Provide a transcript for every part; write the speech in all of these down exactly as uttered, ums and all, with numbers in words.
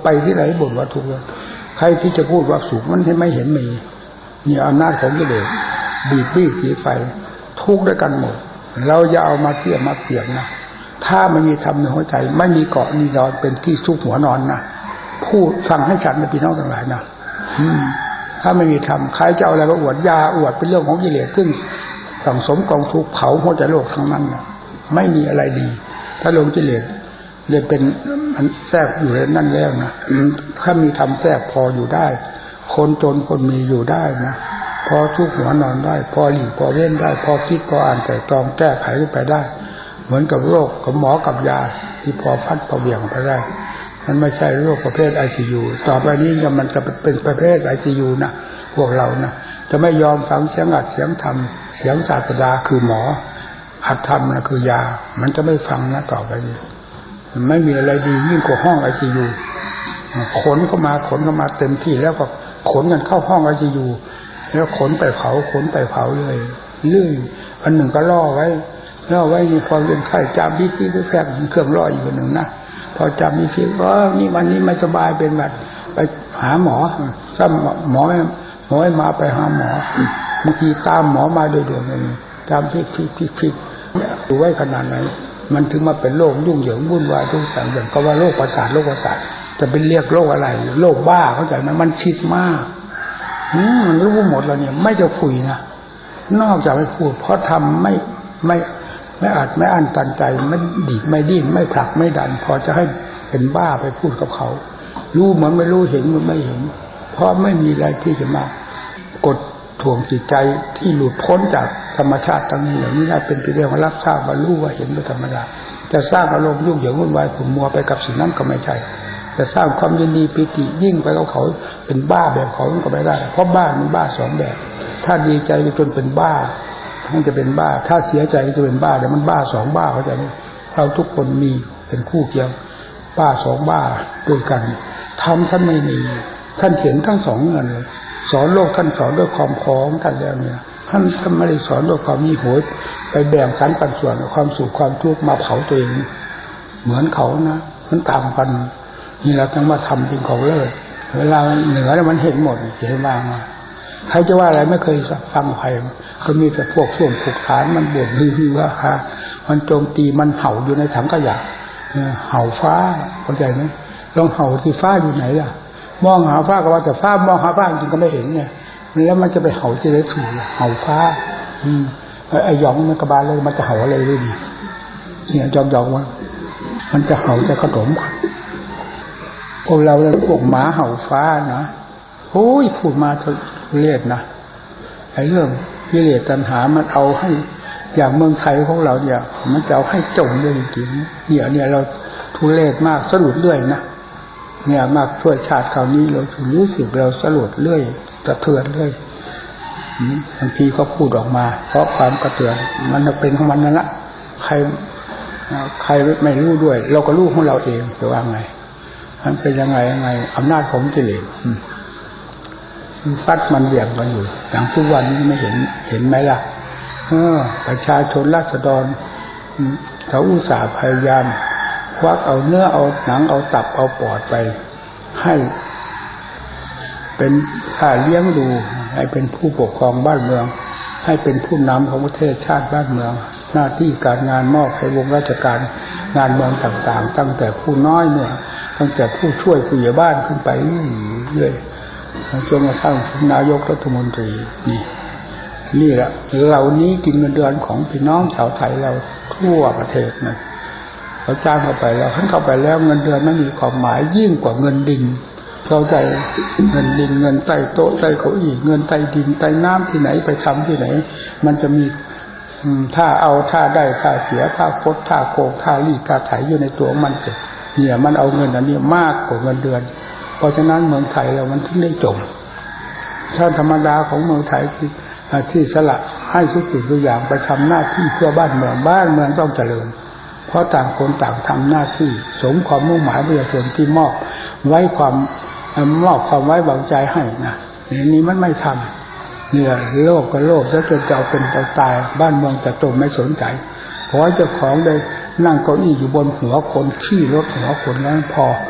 ไปที่ไหนบ่นว่าทุกข์ใครที่จะพูดว่าสุขมันไม่เห็นมีนี่อำนาจของกิเลสบีบบี้สีไฟทุกข์ด้วยกันหมดเราอย่าเอามาเทียบมาเปรียบนะถ้ามันมีธรรมในหัวใจไม่มีเกาะมีนอนเป็นที่ซุกหัวนอนนะพูดฟังให้ฉันนะพี่น้องทั้งหลายนะถ้าไม่มีธรรมใครจะเอาอะไรมาอวดยาอวดเป็นเรื่องของกิเลสซึ่งสั่งสมกองทุกข์เผาหัวใจโลกทั้งนั้นนะไม่มีอะไรดีถ้าลงกิเลสเลยเป็นมันแทรกอยู่ในนั่นแล้วนะถ้ามีธรรมแทรกพออยู่ได้คนจนคนมีอยู่ได้นะพอทุกหัวนอนได้พอหลีกพอเว้นได้พอคิดพออ่านแต่ตรองแก้ไขไปได้เหมือนกับโรคกับหมอกับยาที่พอพัดพอเบี่ยงไปได้มันไม่ใช่โรคประเภท ไอ ซี ยู ต่อไปนี้มันจะเป็นประเภท ไอ ซี ยู นะพวกเรานะจะไม่ยอมฟังเสียงอัดเสียงธรรมเสียงศาสดาคือหมออัดธรรมนะคือยามันจะไม่ฟังนะต่อไปนี้มันไม่มีอะไรดียิ่งกว่าห้อง ไอ ซี ยู ขนเข้ามาขนเข้ามาเต็มที่แล้วก็ขนกันเข้าห้อง ไอ ซี ยู แล้วขนไปเผาขนไปเผาเลยเรื่องอันหนึ่งก็ล่อไว้ล่อไว้มีความเป็นไข้จามพิษที่แฝงเครื่องล่ออยู่หนึ่งนะพอจามพิษว่านี่วันนี้ไม่สบายเป็นแบบไปหาหมอถ้าหมอหมอให้มาไปหาหมอบางทีตามหมอมาโดยด่วนเลยจามพิษพิษพิษพิษดูไว้ขนาดไหนมันถึงมาเป็นโรคยุ่งเหยิงวุ่นวายทุกอย่างอย่างก็ว่าโรคประสาทโรคประสาทจะเป็นเรียกโรคอะไรโรคบ้าเข้าใจไหมมันชิดมากมันรู้หมดแล้วเนี่ยไม่จะคุยนะนอกจากไม่พูดเพราะทำไม่ไม่ไม่อาจไม่อั้นตันใจไม่ดีดไม่ดิ้นไม่ผลักไม่ดันพอจะให้เป็นบ้าไปพูดกับเขารู้เหมือนไม่รู้เห็นเหมือนไม่เห็นเพราะไม่มีอะไรที่จะมากดถ่วงจิตใจที่หลุดพ้นจากธรรมชาติตั้งนี้อย่างนี้ได้เป็นเรื่องรับทราบว่ารู้ว่าเห็นเป็นธรรมดาจะสร้างอารมณ์ยุ่งเหยิงวุ่นวายขุ่นมัวไปกับสิ่งนั้นก็ไม่ใช่จะสร้างความยินดีปิติยิ่งไปกับเขาเป็นบ้าแบบเขาก็ไม่ได้เพราะบ้ามันบ้าสองแบบถ้าดีใจจนเป็นบ้ามันจะเป็นบ้าถ้าเสียใจจะเป็นบ้าแต่มันบ้าสองบ้าเข้าใจไหมเราทุกคนมีเป็นคู่เคียงบ้าสองบ้าด้วยกันทำท่านไม่มีท่านเห็นทั้งสองเงินเลยสอนโลกท่านสอนด้วยความพร้อมท่านแล้วเนี่ยท่านท่านไม่ได้สอนด้วยความมีโหยไปแบ่งสรรปันส่วนความสุขความทุกข์มาเผาตัวเองเหมือนเขานะมันต่างกันนี่เราต้องมาทำเป็นของเลิศเวลาเหนือแล้วมันเห็นหมดเห็นบ้างใครจะว่าอะไรไม่เคยฟังใครก็มีแต่พวกส่วนผูกฐานมันบ่นฮือๆว่าฮะมันโจมตีมันเห่าอยู่ในถังขยะเห่าฟ้าเข้าใจไหมลองเห่าที่ฟ้าอยู่ไหนล่ะมองหาฟ้าก็ว่าแต่ฟ้ามองหาฟ้าจริงก็ไม่เห็นเนี่ยแล้วมันจะไปเห่าที่ไหนถูกเห่าฟ้าอืมไอ้หยองมันกระบาลเลยมันจะเห่าอะไรด้วยนี่เนี่ยจองๆว่ามันจะเห่าจะขนมพวกเราเนี่ยพวกหมาเห่าฟ้านะโอ้ยพูดมาทุเรศนะไอ้เรื่องกิเลสตัณหามันเอาให้อย่างเมืองไทยของเราเนี่ยมันจะเอาให้จมเลยจริงๆเนี่ยเนี่ยเราทุเรศมากสะดุดเรื่อยนะเนี่ยมากช่วยชาติคราวนี้เราถึงรู้สึกเราสลดเรื่อยกระเทือนเรื่อยบางทีก็พูดออกมาเพราะความกระเทือนมันเป็นของมันนั่นละใครใครไม่รู้ด้วยเราก็รู้ของเราเองจะว่าไงมันเป็นยังไงยังไงอำนาจของกิเลสมันฟัดมันเหวี่ยงกันอยู่อย่างทุกวันนี้ไม่เห็นเห็นไหมล่ะเออประชาชนราษฎรเขาอุตส่าห์พยายามควักเอาเนื้อเอาหนังเอาตับเอาปอดไปให้เป็นค่าเลี้ยงดูให้เป็นผู้ปกครองบ้านเมืองให้เป็นผู้นำของประเทศชาติบ้านเมืองหน้าที่การงานมอบให้วงราชการงานเมืองต่างๆตั้งแต่ผู้น้อยเนี่ยตั้งแต่ผู้ช่วยผู้ใหญ่บ้านขึ้นไปเรื่อยจนกระทั่งนายกรัฐมนตรีนี่นี่แหละเรานี้กินเงินเดือนของพี่น้องชาวไทยเราทั่วประเทศนะเขาจ้างเข้าไปแล้วท่านเข้าไปแล้วเงินเดือนไม่มีความหมายยิ่งกว่าเงินดินเข้าใจเงินดินเงินใต้โต๊ะใต้เก้าอี้เงินใต้ดินใต้น้ำที่ไหนไปทำที่ไหนมันจะมีถ้าเอาถ้าได้ถ้าเสียถ้าคดถ้าโกงถ้ารีดถ้าไถอยู่ในตัวมันเสร็จเนี่ยมันเอาเงินอันนี้มากกว่าเงินเดือนเพราะฉะนั้นเมืองไทยเรามันถึงได้จมถ้าธรรมดาของเมืองไทยที่ที่สละให้ทุกสิ่งทุกอย่างไปทำหน้าที่เพื่อบ้านเมืองบ้านเมืองต้องเจริญเพราะต่างคนต่างทำหน้าที่สมความมุ่งหมายประชาชนที่มอบไว้ความมอบความไว้วางใจให้นะนี้มันไม่ทำเนี่ยโลกก็โลกแล้วจนจะเอาเป็นจะตายบ้านเมืองจะตมไม่สนใจขอเจ้าของได้นั่งเก้าอี้อยู่บนหัวคนขี้รถหัวคนนั้นพอ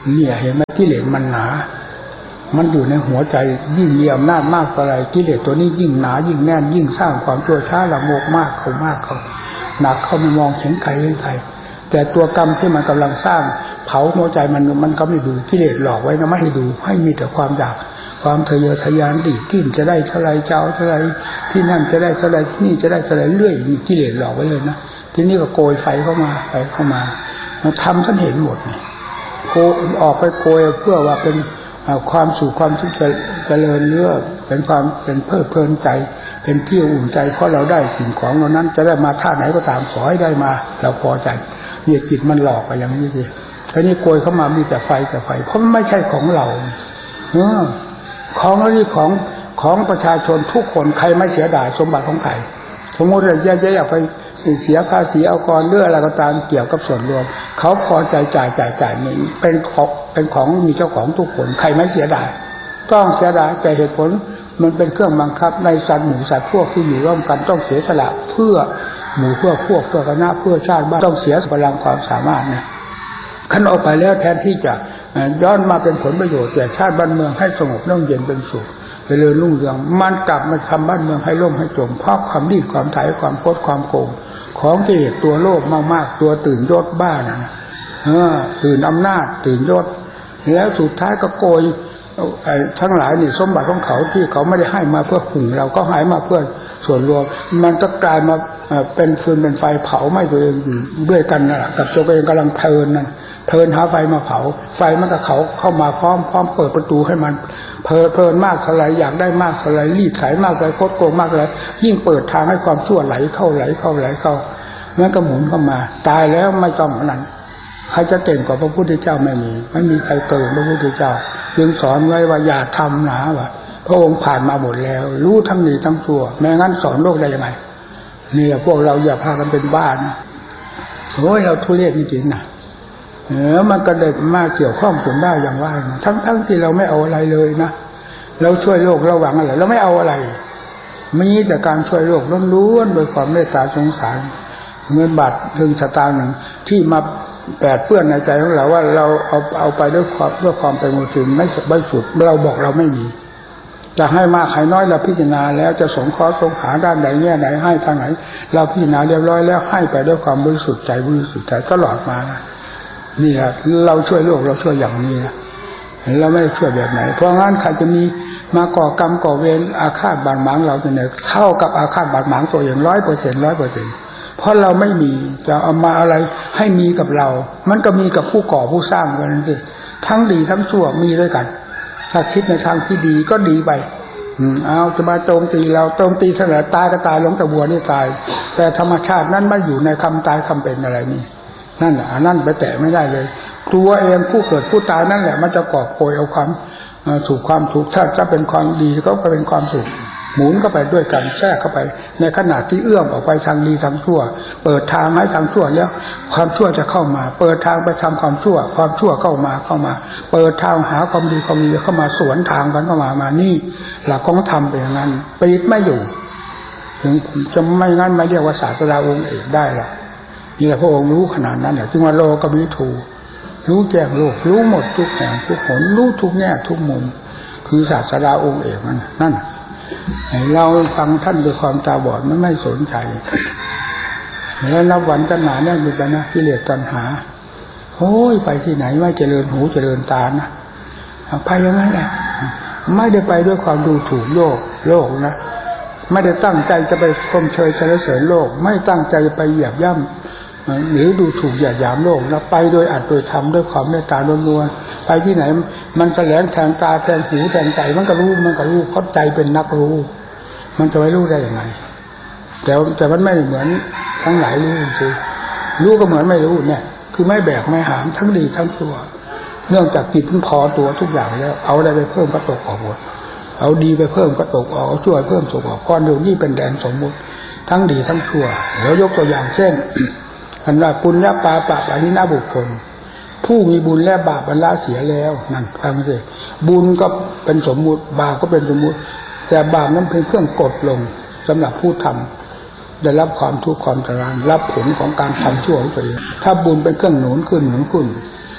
เนี่ยเห็นไหมกิเลสมันหนามันอยู่ในหัวใจยิ่งมีอำนาจมากเท่าไรกิเลสตัวนี้ยิ่งหนายิ่งแน่นยิ่งสร้างความชั่วช้าละโมบมากเขามากเขาหนักเขาไม่มองเห็นใครเห็นใครแต่ตัวกรรมที่มันกำลังสร้างเผาหัวใจมันมันก็ไม่ดูกิเลสหลอกไว้นะไม่ให้ดูให้มีแต่ความอยากความทะเยอทะยานดิที่จะได้เท่าไรเจ้าเท่าไรที่นั่นจะได้เท่าไรที่นี่จะได้เท่าไรเรื่อยมีกิเลสหลอกไว้เลยนะที่นี่ก็โกยไฟเข้ามาไฟเข้ามามันทำท่านเห็นหมดนี่โกออกไปโกยเพื่อว่าเป็นความสุขความทุกข์เจริญเนื้อเป็นความเป็นเพลิดเพลินใจเป็นที่อุ่นใจเพราะเราได้สิ่งของเหล่านั้นจะได้มาท่าไหนก็ตามขอให้ได้มาเราพอใจเนี่ยจิตมันหลอกไปอย่างนี้สิทีนี้โกยเข้ามามีแต่ไฟแต่ไฟเพราะมันไม่ใช่ของเราเออของนี่ของของประชาชนทุกคนใครไม่เสียดายสมบัติของใครสมมติว่าแย่ๆอยากไปเสียภาษีเอากรเรื่องอะไรก็ตามเกี่ยวกับส่วนรวมเขาพอใจจ่ายจ่ายจ่ายนี่เป็นของเป็นของมีเจ้าของทุกคนใครไม่เสียดายต้องเสียดายแต่เหตุผลมันเป็นเครื่องบังคับในสัตว์หมู่สัตว์พวกที่อยู่ร่วมกันต้องเสียสละเพื่อหมู่เพื่อพวกเพื่อคณะเพื่อชาติบ้านต้องเสียพลังความสามารถนะขั้นออกไปแล้วแทนที่จะย้อนมาเป็นผลประโยชน์แก่ชาติบ้านเมืองให้สงบร่มเย็นเป็นสุขเจริญรุ่งเรืองมันกลับมาทำบ้านเมืองให้ล่มให้จมเพราะความดิ้นความถ่ายความโคตรความโกงของกิเลสตัวโลภมากๆตัวตื่นยศบ้านะเออตื่นอำนาจตื่นยศแล้วสุดท้ายก็โกยทั้งหลายนี่สมบัติของเขาที่เขาไม่ได้ให้มาเพื่อขุ่นเราก็ให้มาเพื่อส่วนรวมมันก็กลายมาเป็นฟืนเป็นไฟเผาไหม้ตัวเองอยู่ด้วยกันนั่นแหละกับตัวเองกำลังเพลินนั่นเพลินหาไฟมาเผาไฟมันก็เขาเข้ามาพร้อมพร้อมเปิดประตูให้มันเพลินเพลินมากเท่าไรอยากได้มากเท่าไรรีดไถมากเท่าไรโคตรโกงมากเท่าไรยิ่งเปิดทางให้ความชั่วไหลเข้าไหลเข้าไหลเข้ามันก็หมุนเข้ามาตายแล้วไม่ต้องนั้นใครจะเก่งกว่าพระพุทธเจ้าไม่มีไม่มีใครเก่งพระพุทธเจ้าจึงสอนไว้ว่าอย่าทำหนาว่าพระองค์ผ่านมาหมดแล้วรู้ทั้งดีทั้งชั่วแม้งั้นสอนโลกได้ยังไงนี่พวกเราอย่าพากันเป็นบ้านะโอ้ยเราทุเรศจริงๆนะเออมันกระเด็กมาเกี่ยวข้องผลได้อย่างว่าทั้งๆ ท, ที่เราไม่เอาอะไรเลยนะเราช่วยโลกเราหวังอะไรเราไม่เอาอะไรมีแต่การช่วยโลกล้วนๆโดยความเมตตาสงสารเงินบาทถึงสตางค์หนึ่งที่มาแปดเปื้อนในใจของเราว่าเราเอาเอาไปด้วยความด้วยความเป็นมุสลิมไม่ไม่สุดเราบอกเราไม่มีจะให้มากให้น้อยเราพิจารณาแล้วจะสงเคราะห์สงหาด้านใดแง่ไหนให้ทางไหนเราพิจารณาเรียบร้อยแล้วให้ไปด้วยความบริสุทธิ์ใจบริสุทธิ์ใจตลอดมานี่แหละเราช่วยโลกเราช่วยอย่างนี้นะเราไม่ได้ช่วยแบบไหนเพราะงั้นใครจะมีมาก่อกรรมก่อเวรอาฆาตบาดหมางเราจะเนี่ยเท่ากับอาฆาตบาดหมางตัวอย่างร้อยเปอร์เซ็นต์ร้อยเปอร์เซ็นต์เพราะเราไม่มีจะเอามาอะไรให้มีกับเรามันก็มีกับผู้ก่อผู้สร้างกันนั่นเองทั้งดีทั้งชั่วมีด้วยกันถ้าคิดในทางที่ดีก็ดีไปอืมเอาจะมาโจมตีเราโจมตีเสนอตายก็ตายหลงแต่วัวนี่ตายแต่ธรรมชาตินั้นไม่อยู่ในคำตายคำเป็นอะไรนี่นั่นแหละนั่นไปแตะไม่ได้เลยตัวเองผู้เกิดผู้ตายนั่นแหละมันจะก่อโกยเอาความสุขความทุกข์ถ้าจะเป็นความดีก็เป็นความสุขหมุนเข้าไปด้วยกันแทรกเข้าไปในขณะที่เอื้อมออกไปทางดีทางชั่วเปิดทางให้ทางชั่วแล้วความชั่วจะเข้ามาเปิดทางไปทำความชั่วความชั่วเข้ามาเข้ามาเปิดทางหาความดีความดีเข้ามาสวนทางกันเข้ามามานี่หลักของธรรมเป็นอย่างนั้นปิดไม่อยู่ถึงจะไม่งั้นไม่เรียกว่าศาสดาองค์เอกได้หรอกนี่แหละพระองค์รู้ขนาดนั้นแหละจึงว่าโลกวิถูรู้แจ้งโลกรู้หมดทุกแห่งทุกหนรู้ทุกแง่ทุกมุมคือศาสดาองค์เอกนั่นนั่นเราฟังท่านด้วยความตาบอดมันไม่สนใจแล้วนับวันกันหนาแน่นอยู่แล้วนะกิเลสตัณหาโอ้ยไปที่ไหนไม่เจริญหูเจริญตานะไปอย่างนั้นแหละไม่ได้ไปด้วยความดูถูกโลกโลกนะไม่ได้ตั้งใจจะไปชมเชยสรรเสริญโลกไม่ตั้งใจไปเหยียบย่ำหรือดูถูกเหยียดหยามโลกนะไปโดยอัดโดยทำด้วยความเมตตาล้วนๆไปที่ไหนมันแสลงแทงตาแทงหูแทงใจมันก็รู้มันก็รู้เพราะใจเป็นนักรู้มันจะไม่รู้ได้ยังไงแต่แต่มันไม่เหมือนทั้งหลายรู้สิรู้ก็เหมือนไม่รู้เนี่ยคือไม่แบกไม่หามทั้งดีทั้งชั่วเนื่องจากจิตมันพอตัวทุกอย่างแล้วเอาอะไรไปเพิ่มก็ตกออกหมดเอาดีไปเพิ่มก็ตกออกเอาชั่วเพิ่มตกออกก้อนเดียวนี่เป็นแดนสมมุติทั้งดีทั้งชั่วเดี๋ยวยกตัวอย่างเช่นอันว่าปุญญาปาปะอนินาบุคคลผู้มีบุญและบาปบรรละเสียแล้วนั่นฟังสิบุญก็เป็นสมมุติบาปก็เป็นสมมุติแต่บาปนั้นเป็นเครื่องกดลงสำหรับผู้ทำได้รับความทุกข์ความทรมานรับผลของการทำชั่วของตัวเองถ้าบุญเป็นเครื่องหนุนขึ้นหนุนขึ้น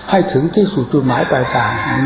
ให้ถึงที่สุดจุดหมายปลายทาง